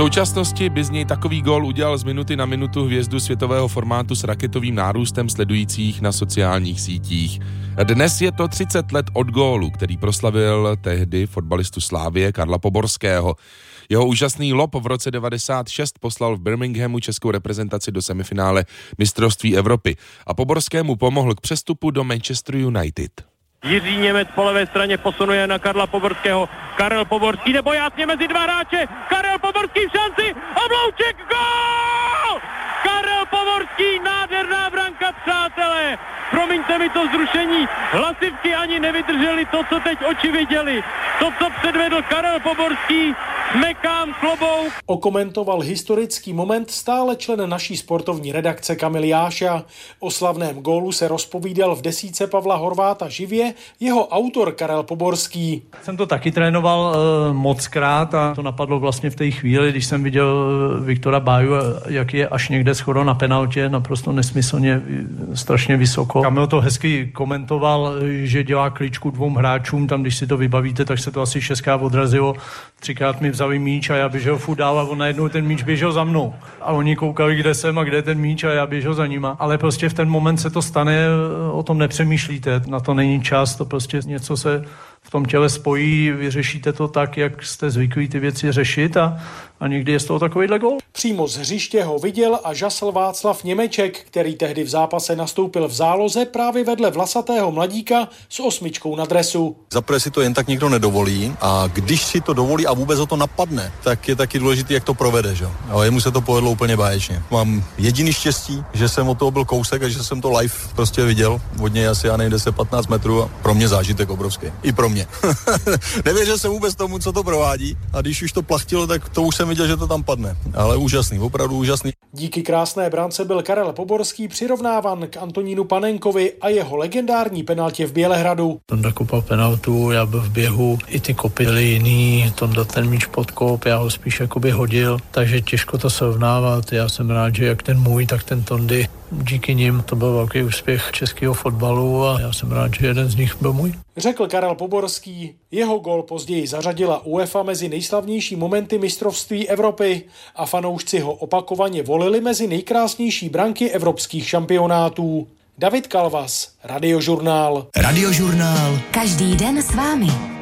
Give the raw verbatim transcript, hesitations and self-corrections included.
současnosti by z něj takový gól udělal z minuty na minutu hvězdu světového formátu s raketovým nárůstem sledujících na sociálních sítích. Dnes je to třicet let od gólu, který proslavil tehdy fotbalistu Slávie Karla Poborského. Jeho úžasný lob v roce devadesát šest poslal v Birminghamu českou reprezentaci do semifinále mistrovství Evropy a Poborskému pomohl k přestupu do Manchester United. Jiří Němec po levé straně posunuje na Karla Poborského. Karel Poborský nebo jasně mezi dva hráče. Karel Poborský v šanci. Oblouček, gól! Karel Poborský, nádherná branka, přátelé. Promiňte mi to vzrušení. Hlasivky ani nevydrželi to, co teď oči viděli. To, co předvedl Karel Poborský, smekám klobouk. Okomentoval historický moment stále člen naší sportovní redakce Kamil Jáša. O slavném gólu se rozpovídal v desítce Pavla Horváta živě jeho autor Karel Poborský. Jsem to taky trénoval e, mockrát a to napadlo vlastně v té chvíli, když jsem viděl Viktora Báju, jak je až někde skoro na penaltě, naprosto nesmyslně, strašně vysoko. Kamil to hezky komentoval, že dělá kličku dvou hráčům, tam když si to vybavíte, tak se to asi šestkrát odrazilo. Třikrát mi vzali míč a já běžel furt dál a on najednou ten míč běžel za mnou. A oni koukali, kde jsem a kde je ten míč a já běžel za nima. Ale prostě v ten moment se to stane, o tom nepřemýšlíte, na to není čas, to prostě něco se v tom těle spojí, vyřešíte to tak, jak jste zvyklí ty věci řešit a, a někdy je z toho takovýhle gól. Přímo z hřiště ho viděl a žasl Václav Němeček, který tehdy v zápase nastoupil v záloze právě vedle vlasatého mladíka s osmičkou na dresu. Zaprvé si to jen tak nikdo nedovolí a když si to dovolí a vůbec ho to napadne, tak je taky důležité, jak to provede, že? Ale jemu se to povedlo úplně báječně. Mám jediný štěstí, že jsem od toho byl kousek a že jsem to live prostě viděl. Od něj asi já nevím deset patnáct metrů a pro mě zážitek obrovský. I pro mě. Nevěřil jsem vůbec tomu, co to provádí a když už to plachtilo, tak to už jsem viděl, že to tam padne. Ale úžasný, opravdu úžasný. Díky krásné brance byl Karel Poborský přirovnáván k Antonínu Panenkovi a jeho legendární penaltě v Bělehradu. Tonda kopal penaltu, já byl v běhu, i ty kopy byly jiný, Tonda ten míč pod kop, já ho spíš jakoby hodil, takže těžko to srovnávat. Já jsem rád, že jak ten můj, tak ten Tondy. Díky nim to byl velký úspěch českého fotbalu a já jsem rád, že jeden z nich byl můj. Řekl Karel Poborský. Jeho gól později zařadila UEFA mezi nejslavnější momenty mistrovství Evropy a fanoušci ho opakovaně volili mezi nejkrásnější branky evropských šampionátů. David Kalvas, Radiožurnál. Radiožurnál. Každý den s vámi.